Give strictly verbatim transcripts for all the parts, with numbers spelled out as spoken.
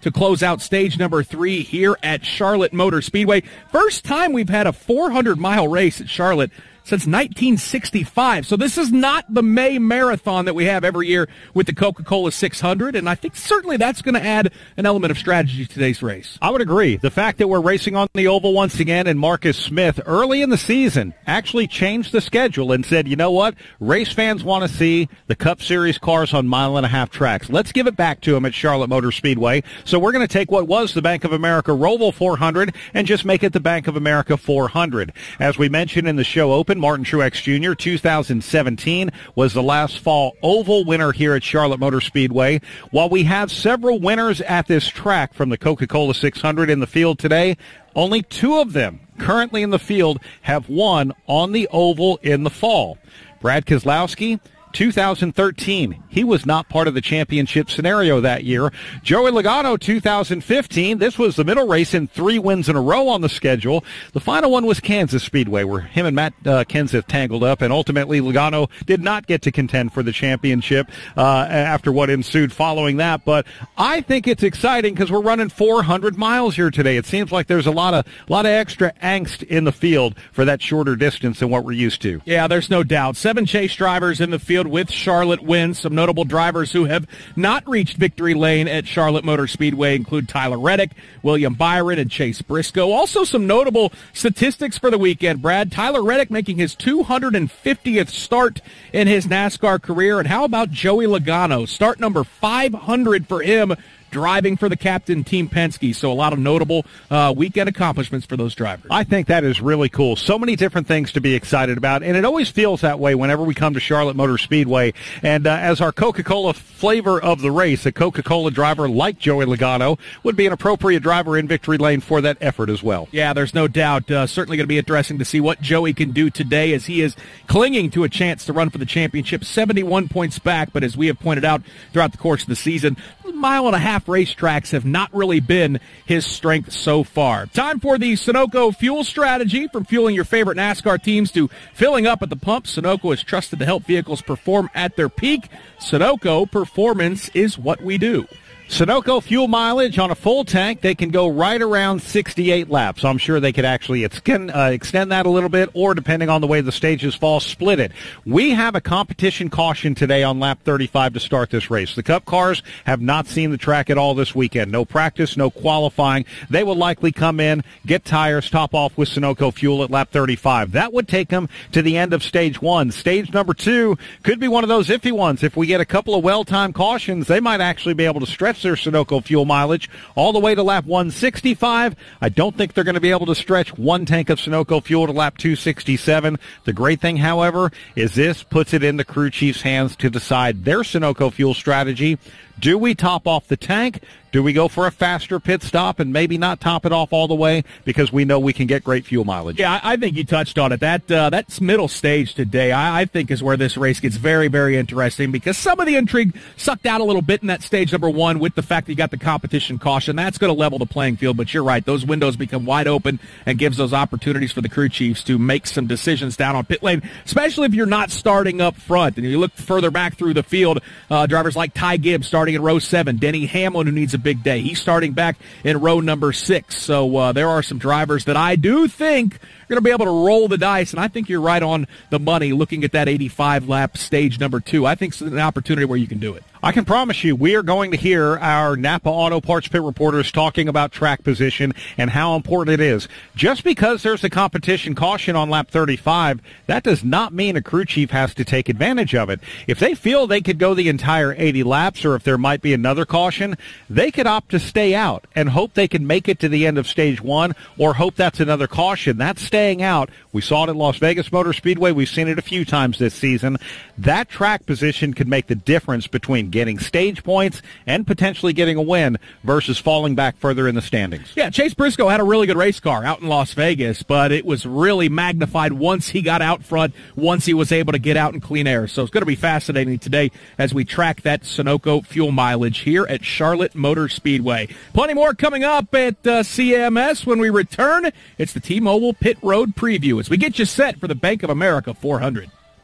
to close out stage number three here at Charlotte Motor Speedway. First time we've had a four hundred mile race at Charlotte since nineteen sixty-five. So this is not the May Marathon that we have every year with the Coca-Cola six hundred, and I think certainly that's going to add an element of strategy to today's race. I would agree. The fact that we're racing on the oval once again, and Marcus Smith early in the season actually changed the schedule and said, you know what, race fans want to see the Cup Series cars on mile and a half tracks. Let's give it back to them at Charlotte Motor Speedway. So we're going to take what was the Bank of America Roval four hundred and just make it the Bank of America four hundred. As we mentioned in the show open, Martin Truex Junior, two thousand seventeen, was the last fall oval winner here at Charlotte Motor Speedway. While we have several winners at this track from the Coca-Cola six hundred in the field today, only two of them currently in the field have won on the oval in the fall. Brad Keselowski, two thousand thirteen. He was not part of the championship scenario that year. Joey Logano, two thousand fifteen. This was the middle race in three wins in a row on the schedule. The final one was Kansas Speedway, where him and Matt uh, Kenseth tangled up, and ultimately Logano did not get to contend for the championship uh, after what ensued following that. But I think it's exciting because we're running four hundred miles here today. It seems like there's a lot of a lot of extra angst in the field for that shorter distance than what we're used to. Yeah, there's no doubt. Seven chase drivers in the field with Charlotte wins. Some notable drivers who have not reached victory lane at Charlotte Motor Speedway include Tyler Reddick, William Byron, and Chase Briscoe. Also some notable statistics for the weekend, Brad. Tyler Reddick making his two hundred fiftieth start in his NASCAR career. And how about Joey Logano? Start number five hundred for him, driving for the captain, Team Penske. So a lot of notable uh, weekend accomplishments for those drivers. I think that is really cool. So many different things to be excited about, and it always feels that way whenever we come to Charlotte Motor Speedway. And uh, as our Coca-Cola flavor of the race, a Coca-Cola driver like Joey Logano would be an appropriate driver in victory lane for that effort as well. Yeah, there's no doubt. Uh, certainly going to be interesting to see what Joey can do today as he is clinging to a chance to run for the championship, seventy-one points back. But as we have pointed out throughout the course of the season, mile and a half racetracks have not really been his strength so far. Time for the Sunoco fuel strategy. From fueling your favorite NASCAR teams to filling up at the pump, Sunoco is trusted to help vehicles perform at their peak. Sunoco, performance is what we do. Sunoco fuel mileage on a full tank, they can go right around sixty-eight laps. I'm sure they could actually extend, uh, extend that a little bit, or depending on the way the stages fall, split it. We have a competition caution today on lap thirty-five to start this race. The Cup cars have not seen the track at all this weekend. No practice, no qualifying. They will likely come in, get tires, top off with Sunoco fuel at lap thirty-five. That would take them to the end of stage one. Stage number two could be one of those iffy ones. If we get a couple of well-timed cautions, they might actually be able to stretch their Sunoco fuel mileage all the way to lap one sixty-five. I don't think they're going to be able to stretch one tank of Sunoco fuel to lap two sixty-seven. The great thing, however, is this puts it in the crew chief's hands to decide their Sunoco fuel strategy. Do we top off the tank? Do we go for a faster pit stop and maybe not top it off all the way because we know we can get great fuel mileage? Yeah, I think you touched on it. That uh, that's middle stage today, I, I think, is where this race gets very, very interesting because some of the intrigue sucked out a little bit in that stage number one with the fact that you got the competition caution. That's going to level the playing field, but you're right. Those windows become wide open and gives those opportunities for the crew chiefs to make some decisions down on pit lane, especially if you're not starting up front. And you look further back through the field, uh, drivers like Ty Gibbs starting in row seven, Denny Hamlin, who needs a big day. He's starting back in row number six. So uh, there are some drivers that I do think are going to be able to roll the dice, and I think you're right on the money looking at that eighty-five lap stage number two. I think it's an opportunity where you can do it. I can promise you we are going to hear our Napa Auto Parts pit reporters talking about track position and how important it is. Just because there's a competition caution on lap thirty-five, that does not mean a crew chief has to take advantage of it. If they feel they could go the entire eighty laps, or if there might be another caution, they could opt to stay out and hope they can make it to the end of stage one, or hope that's another caution. That's staying out. We saw it at Las Vegas Motor Speedway. We've seen it a few times this season. That track position could make the difference between getting stage points and potentially getting a win versus falling back further in the standings. Yeah, Chase Briscoe had a really good race car out in Las Vegas, but it was really magnified once he got out front, once he was able to get out in clean air. So it's going to be fascinating today as we track that Sunoco fuel mileage here at Charlotte Motor Speedway. Plenty more coming up at uh, C M S when we return. It's the T-Mobile Pit Road Preview as we get you set for the Bank of America four hundred.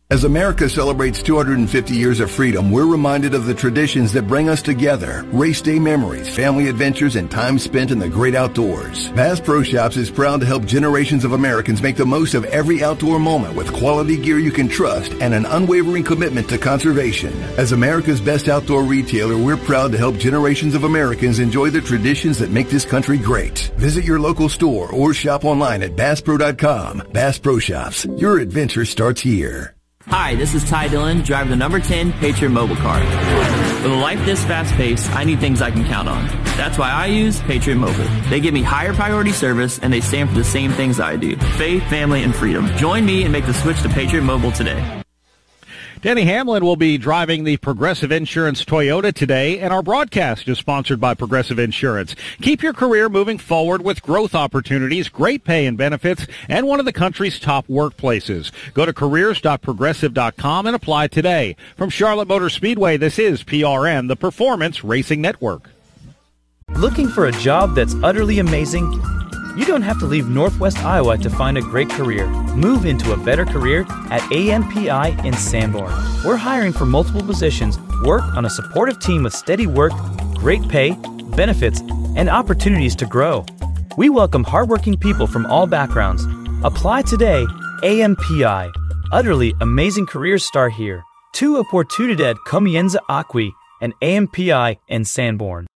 As America celebrates two hundred fifty years of freedom, we're reminded of the traditions that bring us together. Race day memories, family adventures, and time spent in the great outdoors. Bass Pro Shops is proud to help generations of Americans make the most of every outdoor moment with quality gear you can trust and an unwavering commitment to conservation. As America's best outdoor retailer, we're proud to help generations of Americans enjoy the traditions that make this country great. Visit your local store or shop online at bass pro dot com. Bass Pro Shops. Your adventure starts here. Hi, this is Ty Dillon, driving the number ten Patriot Mobile Car. With a life this fast-paced, I need things I can count on. That's why I use Patriot Mobile. They give me higher priority service, and they stand for the same things I do: faith, family, and freedom. Join me and make the switch to Patriot Mobile today. Denny Hamlin will be driving the Progressive Insurance Toyota today, and our broadcast is sponsored by Progressive Insurance. Keep your career moving forward with growth opportunities, great pay and benefits, and one of the country's top workplaces. Go to careers dot progressive dot com and apply today. From Charlotte Motor Speedway, this is P R N, the Performance Racing Network. Looking for a job that's utterly amazing? You don't have to leave Northwest Iowa to find a great career. Move into a better career at A M P I in Sanborn. We're hiring for multiple positions, work on a supportive team with steady work, great pay, benefits, and opportunities to grow. We welcome hardworking people from all backgrounds. Apply today. A M P I. Utterly amazing careers start here. Tu oportunidad comienza aquí and A M P I in Sanborn.